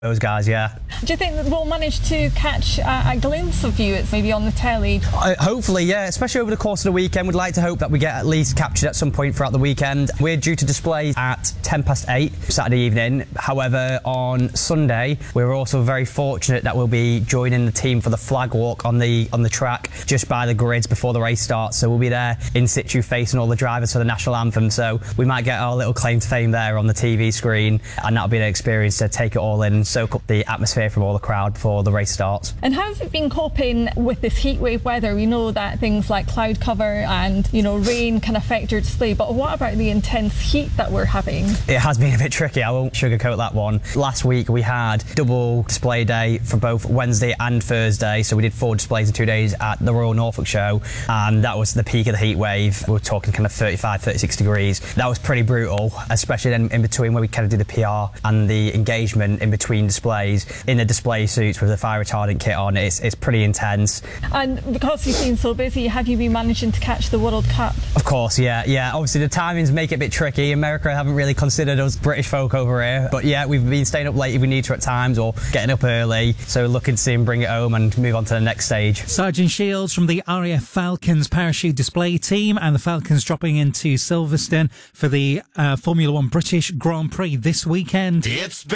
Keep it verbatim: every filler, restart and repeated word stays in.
Those guys, yeah. Do you think that we'll manage to catch uh, a glimpse of you? It's maybe on the telly. Uh, hopefully, yeah, especially over the course of the weekend. We'd like to hope that we get at least captured at some point throughout the weekend. We're due to display at ten past eight Saturday evening. However, on Sunday, we're also very fortunate that we'll be joining the team for the flag walk on the on the track just by the grids before the race starts. So we'll be there in situ facing all the drivers for the national anthem. So we might get our little claim to fame there on the T V screen, and that'll be an experience to take it all in, soak up the atmosphere from all the crowd before the race starts. And how have you been coping with this heatwave weather? We know that things like cloud cover and, you know, rain can affect your display, but what about the intense heat that we're having? It has been a bit tricky, I won't sugarcoat that one. Last week we had double display day for both Wednesday and Thursday, so we did four displays in two days at the Royal Norfolk Show, and that was the peak of the heat wave. We were talking kind of thirty-five, thirty-six degrees. That was pretty brutal, especially then in between where we kind of do the P R and the engagement in between displays. In the display suits with the fire retardant kit on, it's, it's pretty intense. And because you've been so busy, have you been managing to catch the World Cup? Of course, yeah, yeah. Obviously the timings make it a bit tricky. America haven't really considered us British folk over here, but yeah, we've been staying up late if we need to at times, or getting up early, so looking to see him bring it home and move on to the next stage. Sergeant Shields from the R A F Falcons parachute display team, and the Falcons dropping into Silverstone for the uh, Formula One British Grand Prix this weekend. It's